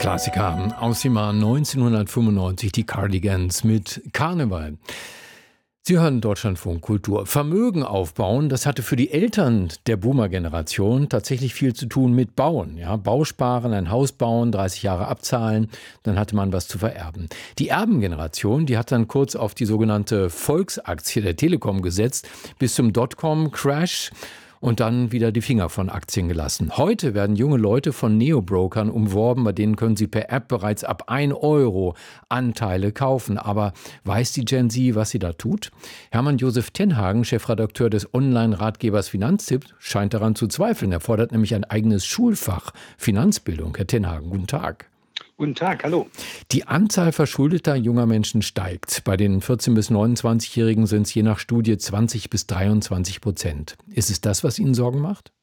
Klassiker aus dem Jahr 1995, die Cardigans mit Karneval. Sie hören Deutschlandfunk Kultur. Vermögen aufbauen, das hatte für die Eltern der Boomer-Generation tatsächlich viel zu tun mit Bauen. Ja, Bausparen, ein Haus bauen, 30 Jahre abzahlen, dann hatte man was zu vererben. Die Erbengeneration, die hat dann kurz auf die sogenannte Volksaktie der Telekom gesetzt, bis zum Dotcom-Crash. Und dann wieder die Finger von Aktien gelassen. Heute werden junge Leute von Neobrokern umworben, bei denen können sie per App bereits ab 1 Euro Anteile kaufen. Aber weiß die Gen Z, was sie da tut? Hermann Josef Tenhagen, Chefredakteur des Online-Ratgebers Finanztipp, scheint daran zu zweifeln. Er fordert nämlich ein eigenes Schulfach Finanzbildung. Herr Tenhagen, guten Tag. Guten Tag, hallo. Die Anzahl verschuldeter junger Menschen steigt. Bei den 14- bis 29-Jährigen sind es je nach Studie 20 bis 23%. Ist es das, was Ihnen Sorgen macht?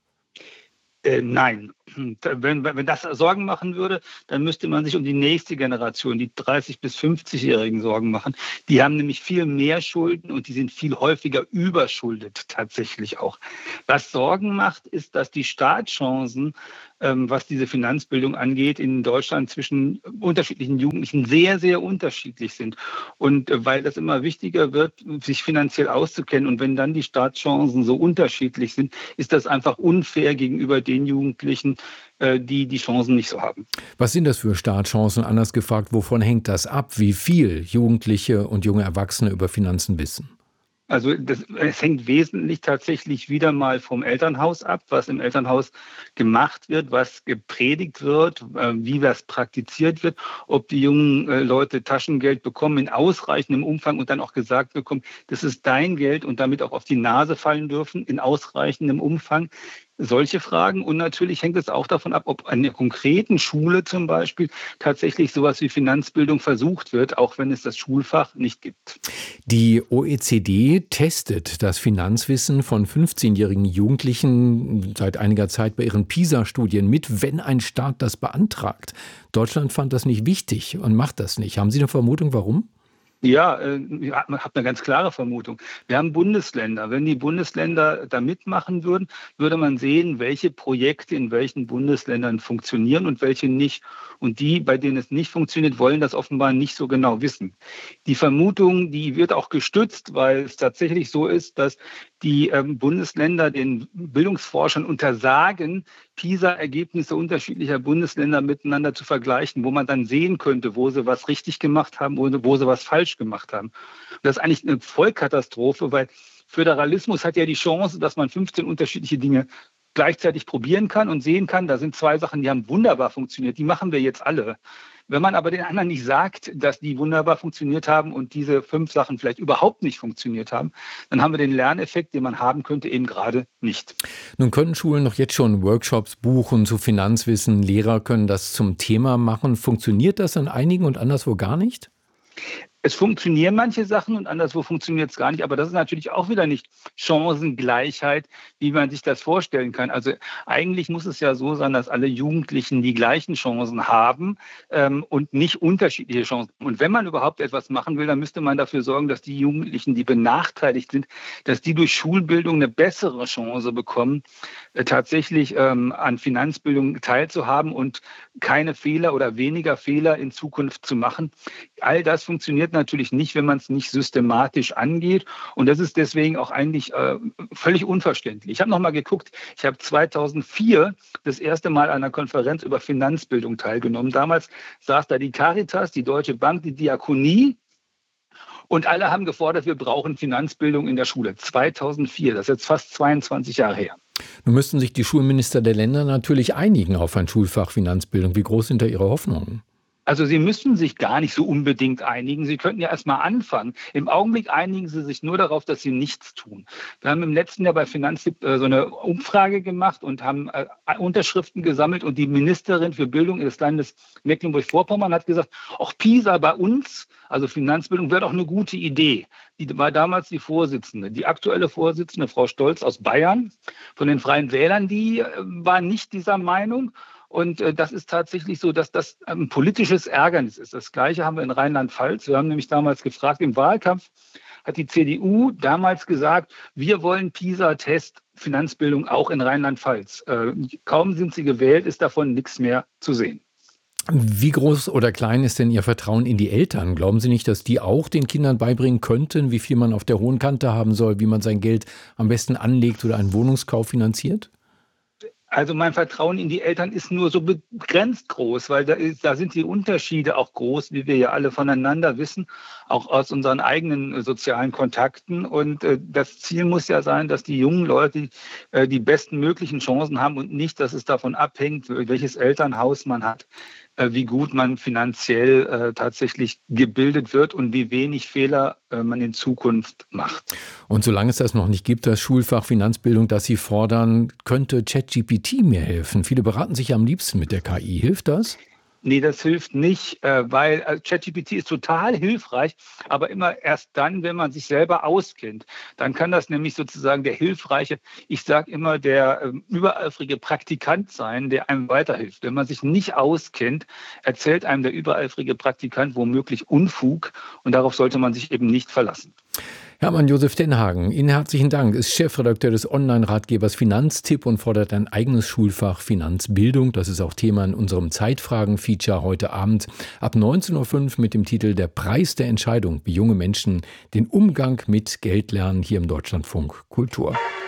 Nein. Wenn das Sorgen machen würde, dann müsste man sich um die nächste Generation, die 30- bis 50-Jährigen Sorgen machen. Die haben nämlich viel mehr Schulden und die sind viel häufiger überschuldet tatsächlich auch. Was Sorgen macht, ist, dass die Startchancen, was diese Finanzbildung angeht, in Deutschland zwischen unterschiedlichen Jugendlichen sehr, sehr unterschiedlich sind. Und weil das immer wichtiger wird, sich finanziell auszukennen und wenn dann die Startchancen so unterschiedlich sind, ist das einfach unfair gegenüber den Jugendlichen, die die Chancen nicht so haben. Was sind das für Startchancen? Anders gefragt, wovon hängt das ab, wie viel Jugendliche und junge Erwachsene über Finanzen wissen? Also es hängt wesentlich tatsächlich wieder mal vom Elternhaus ab, was im Elternhaus gemacht wird, was gepredigt wird, wie das praktiziert wird, ob die jungen Leute Taschengeld bekommen in ausreichendem Umfang und dann auch gesagt bekommen, das ist dein Geld und damit auch auf die Nase fallen dürfen in ausreichendem Umfang. Solche Fragen. Und natürlich hängt es auch davon ab, ob an der konkreten Schule zum Beispiel tatsächlich sowas wie Finanzbildung versucht wird, auch wenn es das Schulfach nicht gibt. Die OECD testet das Finanzwissen von 15-jährigen Jugendlichen seit einiger Zeit bei ihren PISA-Studien mit, wenn ein Staat das beantragt. Deutschland fand das nicht wichtig und macht das nicht. Haben Sie eine Vermutung, warum? Ja, ich habe eine ganz klare Vermutung. Wir haben Bundesländer. Wenn die Bundesländer da mitmachen würden, würde man sehen, welche Projekte in welchen Bundesländern funktionieren und welche nicht. Und die, bei denen es nicht funktioniert, wollen das offenbar nicht so genau wissen. Die Vermutung, die wird auch gestützt, weil es tatsächlich so ist, dass die Bundesländer den Bildungsforschern untersagen, PISA-Ergebnisse unterschiedlicher Bundesländer miteinander zu vergleichen, wo man dann sehen könnte, wo sie was richtig gemacht haben und wo sie was falsch gemacht haben. Und das ist eigentlich eine Vollkatastrophe, weil Föderalismus hat ja die Chance, dass man 15 unterschiedliche Dinge gleichzeitig probieren kann und sehen kann. Da sind zwei Sachen, die haben wunderbar funktioniert. Die machen wir jetzt alle. Wenn man aber den anderen nicht sagt, dass die wunderbar funktioniert haben und diese 5 Sachen vielleicht überhaupt nicht funktioniert haben, dann haben wir den Lerneffekt, den man haben könnte, eben gerade nicht. Nun können Schulen noch jetzt schon Workshops buchen zu Finanzwissen. Lehrer können das zum Thema machen. Funktioniert das an einigen und anderswo gar nicht? Es funktionieren manche Sachen und anderswo funktioniert es gar nicht. Aber das ist natürlich auch wieder nicht Chancengleichheit, wie man sich das vorstellen kann. Also eigentlich muss es ja so sein, dass alle Jugendlichen die gleichen Chancen haben und nicht unterschiedliche Chancen. Und wenn man überhaupt etwas machen will, dann müsste man dafür sorgen, dass die Jugendlichen, die benachteiligt sind, dass die durch Schulbildung eine bessere Chance bekommen, tatsächlich an Finanzbildung teilzuhaben und keine Fehler oder weniger Fehler in Zukunft zu machen. All das funktioniert natürlich nicht, wenn man es nicht systematisch angeht. Und das ist deswegen auch eigentlich völlig unverständlich. Ich habe noch mal geguckt, ich habe 2004 das erste Mal an einer Konferenz über Finanzbildung teilgenommen. Damals saß da die Caritas, die Deutsche Bank, die Diakonie. Und alle haben gefordert, wir brauchen Finanzbildung in der Schule. 2004, das ist jetzt fast 22 Jahre her. Nun müssten sich die Schulminister der Länder natürlich einigen auf ein Schulfach Finanzbildung. Wie groß sind da Ihre Hoffnungen? Also Sie müssen sich gar nicht so unbedingt einigen. Sie könnten ja erst mal anfangen. Im Augenblick einigen Sie sich nur darauf, dass Sie nichts tun. Wir haben im letzten Jahr bei Finanztipp so eine Umfrage gemacht und haben Unterschriften gesammelt. Und die Ministerin für Bildung des Landes Mecklenburg-Vorpommern hat gesagt, auch PISA bei uns, also Finanzbildung, wäre doch eine gute Idee. Die war damals die Vorsitzende. Die aktuelle Vorsitzende, Frau Stolz aus Bayern, von den Freien Wählern, die war nicht dieser Meinung. Und das ist tatsächlich so, dass das ein politisches Ärgernis ist. Das Gleiche haben wir in Rheinland-Pfalz. Wir haben nämlich damals gefragt, im Wahlkampf hat die CDU damals gesagt, wir wollen PISA-Test Finanzbildung auch in Rheinland-Pfalz. Kaum sind sie gewählt, ist davon nichts mehr zu sehen. Wie groß oder klein ist denn Ihr Vertrauen in die Eltern? Glauben Sie nicht, dass die auch den Kindern beibringen könnten, wie viel man auf der hohen Kante haben soll, wie man sein Geld am besten anlegt oder einen Wohnungskauf finanziert? Also mein Vertrauen in die Eltern ist nur so begrenzt groß, weil da sind die Unterschiede auch groß, wie wir ja alle voneinander wissen, auch aus unseren eigenen sozialen Kontakten. Und das Ziel muss ja sein, dass die jungen Leute die besten möglichen Chancen haben und nicht, dass es davon abhängt, welches Elternhaus man hat, wie gut man finanziell tatsächlich gebildet wird und wie wenig Fehler man in Zukunft macht. Und solange es das noch nicht gibt, das Schulfach Finanzbildung, das Sie fordern, könnte ChatGPT mir helfen. Viele beraten sich ja am liebsten mit der KI. Hilft das? Nee, das hilft nicht, weil ChatGPT ist total hilfreich, aber immer erst dann, wenn man sich selber auskennt. Dann kann das nämlich sozusagen der hilfreiche, ich sage immer, der übereifrige Praktikant sein, der einem weiterhilft. Wenn man sich nicht auskennt, erzählt einem der übereifrige Praktikant womöglich Unfug und darauf sollte man sich eben nicht verlassen. Hermann Josef Tenhagen, Ihnen herzlichen Dank, ist Chefredakteur des Online-Ratgebers Finanztipp und fordert ein eigenes Schulfach Finanzbildung. Das ist auch Thema in unserem Zeitfragen-Feature heute Abend ab 19:05 Uhr mit dem Titel Der Preis der Entscheidung, wie junge Menschen den Umgang mit Geld lernen, hier im Deutschlandfunk Kultur.